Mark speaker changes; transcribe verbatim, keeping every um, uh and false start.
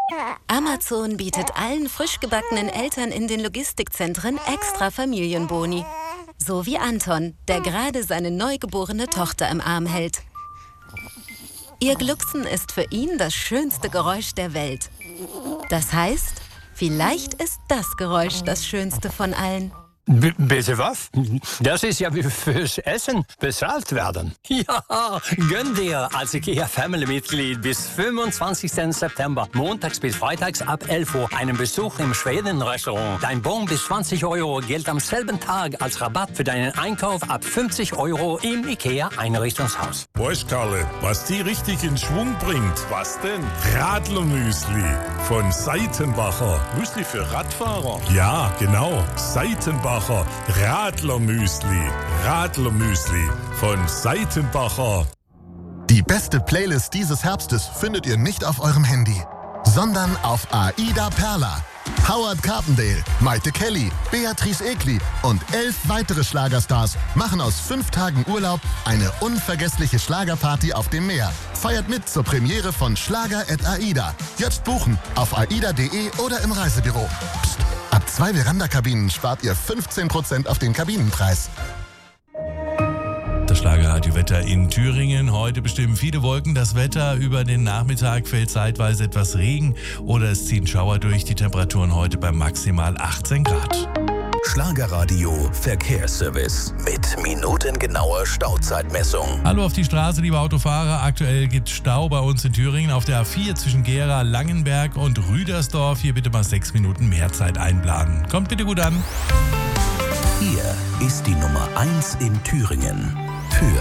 Speaker 1: Amazon bietet allen frisch gebackenen Eltern in den Logistikzentren extra Familienboni. So wie Anton, der gerade seine neugeborene Tochter im Arm hält. Ihr Glucksen ist für ihn das schönste Geräusch der Welt. Das heißt, vielleicht ist das Geräusch das schönste von allen.
Speaker 2: B- bitte was? Das ist ja wie fürs Essen bezahlt werden. Ja, gönn dir als IKEA-Family-Mitglied bis fünfundzwanzigsten September, montags bis freitags ab elf Uhr, einen Besuch im Schweden-Restaurant. Dein Bon bis zwanzig Euro gilt am selben Tag als Rabatt für deinen Einkauf ab fünfzig Euro im IKEA-Einrichtungshaus.
Speaker 3: Weißt, Karle, was die richtig in Schwung bringt? Was denn? Radler-Müsli von Seitenbacher. Müsli für Radfahrer? Ja, genau. Seitenbacher. Radler-Müsli. Radler-Müsli von Seitenbacher.
Speaker 4: Die beste Playlist dieses Herbstes findet ihr nicht auf eurem Handy, sondern auf Aida Perla. Howard Carpendale, Maite Kelly, Beatrice Egli und elf weitere Schlagerstars machen aus fünf Tagen Urlaub eine unvergessliche Schlagerparty auf dem Meer. Feiert mit zur Premiere von Schlager at Aida. Jetzt buchen auf aida punkt de oder im Reisebüro. Psst, ab zwei Veranda-Kabinen spart ihr fünfzehn Prozent auf den Kabinenpreis.
Speaker 5: Das Schlagerradiowetter in Thüringen. Heute bestimmen viele Wolken das Wetter. Über den Nachmittag fällt zeitweise etwas Regen oder es ziehen Schauer durch. Die Temperaturen heute bei maximal achtzehn Grad.
Speaker 6: Schlagerradio Verkehrsservice mit minutengenauer Stauzeitmessung.
Speaker 5: Hallo auf die Straße, liebe Autofahrer. Aktuell gibt es Stau bei uns in Thüringen auf der A vier zwischen Gera, Langenberg und Rüdersdorf. Hier bitte mal sechs Minuten mehr Zeit einplanen. Kommt bitte gut an.
Speaker 6: Hier ist die Nummer eins in Thüringen.